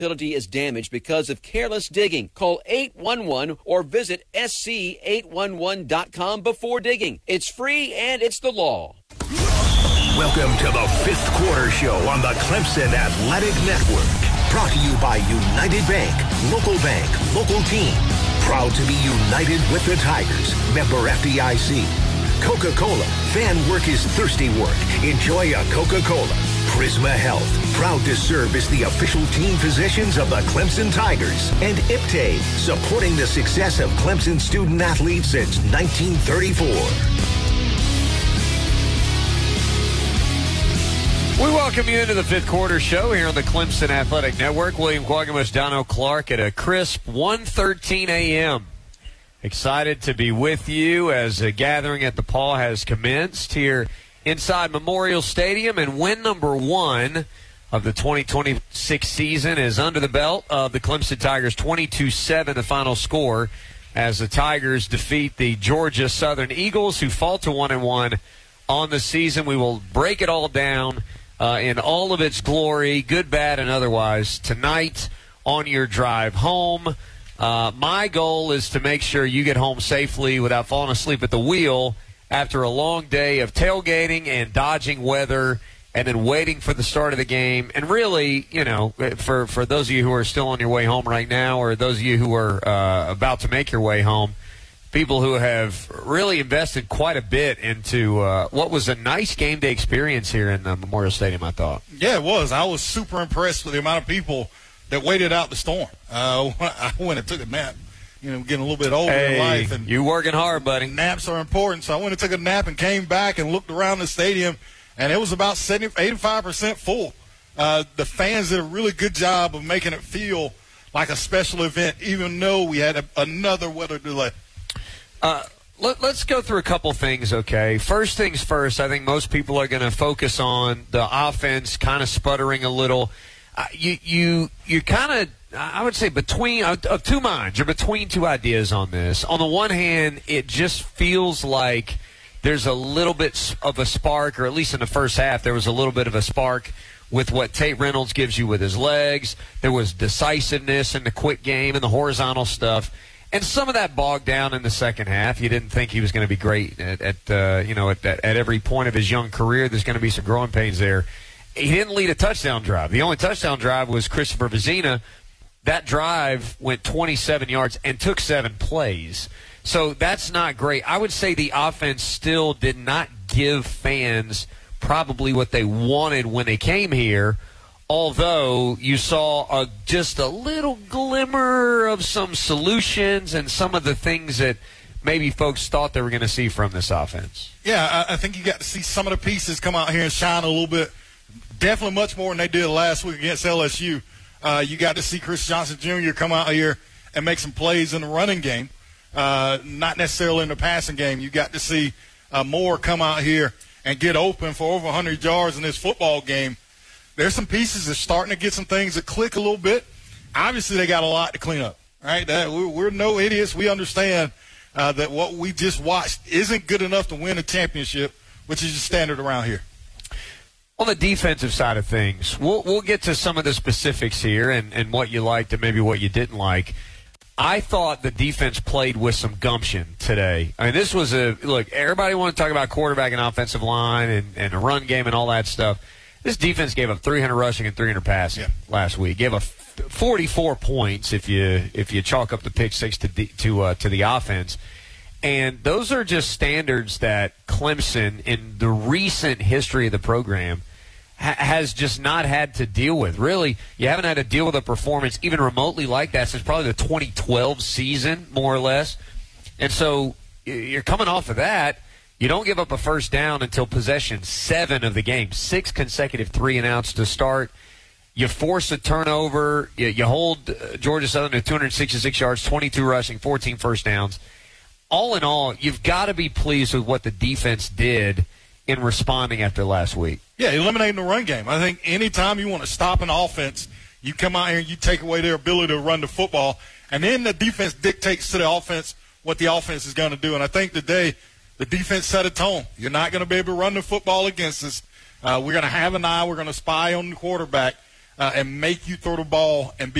facility is damaged because of careless digging. Call 811 or visit sc811.com before digging. It's free and it's the law. Welcome to the Fifth Quarter Show on the Clemson Athletic Network. Brought to you by United Bank, local team. Proud to be united with the Tigers. Member FDIC. Coca-Cola. Fan work is thirsty work. Enjoy a Coca-Cola. Prisma Health. Proud to serve as the official team physicians of the Clemson Tigers. And IPTAY. Supporting the success of Clemson student athletes since 1934. We welcome you into the Fifth Quarter Show here on the Clemson Athletic Network. William Quaggamus, Dono Clark at a crisp 1:13 a.m. Excited to be with you as a gathering at the Paw has commenced here inside Memorial Stadium, and win number 1 of the 2026 season is under the belt of the Clemson Tigers. 22-7 the final score as the Tigers defeat the Georgia Southern Eagles, who fall to 1-1 on the season. We will break it all down in all of its glory, good, bad, and otherwise, tonight on your drive home. My goal is to make sure you get home safely without falling asleep at the wheel after a long day of tailgating and dodging weather and then waiting for the start of the game. And really, you know, for those of you who are still on your way home right now, or those of you who are about to make your way home, people who have really invested quite a bit into what was a nice game day experience here in Memorial Stadium, I thought. Yeah, it was. I was super impressed with the amount of people that waited out the storm. I went and took a nap. You know, getting a little bit older in life. And you working hard, buddy. Naps are important. So I went and took a nap and came back and looked around the stadium, and it was about 85% full. The fans did a really good job of making it feel like a special event, even though we had another weather delay. Let's go through a couple things, okay? First things first, I think most people are going to focus on the offense kind of sputtering a little. You kind of, I would say, between of two minds. You're between two ideas on this. On the one hand, it just feels like there's a little bit of a spark, or at least in the first half, there was a little bit of a spark with what Tate Reynolds gives you with his legs. There was decisiveness in the quick game and the horizontal stuff. And some of that bogged down in the second half. You didn't think he was going to be great at every point of his young career. There's going to be some growing pains there. He didn't lead a touchdown drive. The only touchdown drive was Christopher Vezina. That drive went 27 yards and took 7 plays. So that's not great. I would say the offense still did not give fans probably what they wanted when they came here, although you saw just a little glimmer of some solutions and some of the things that maybe folks thought they were going to see from this offense. Yeah, I think you got to see some of the pieces come out here and shine a little bit. Definitely much more than they did last week against LSU. You got to see Chris Johnson Jr. come out here and make some plays in the running game, not necessarily in the passing game. You got to see Moore come out here and get open for over 100 yards in this football game. There's some pieces that are starting to get some things that click a little bit. Obviously, they got a lot to clean up, right? We're no idiots. We understand that what we just watched isn't good enough to win a championship, which is the standard around here. On the defensive side of things, we'll get to some of the specifics here and what you liked and maybe what you didn't like. I thought the defense played with some gumption today. I mean, this was look, everybody want to talk about quarterback and offensive line and a run game and all that stuff. This defense gave up 300 rushing and 300 passing last week. Gave up 44 points if you chalk up the pick six to the offense. And those are just standards that Clemson, in the recent history of the program, has just not had to deal with. Really, you haven't had to deal with a performance even remotely like that since probably the 2012 season, more or less. And so you're coming off of that. You don't give up a first down until possession 7 of the game, 6 consecutive 3-and-outs to start. You force a turnover. You hold Georgia Southern to 266 yards, 22 rushing, 14 first downs. All in all, you've got to be pleased with what the defense did in responding after last week. Yeah, eliminating the run game. I think anytime you want to stop an offense, you come out here and you take away their ability to run the football, and then the defense dictates to the offense what the offense is going to do. And I think today the defense set a tone. You're not going to be able to run the football against us. We're going to have an eye. We're going to spy on the quarterback. and make you throw the ball and be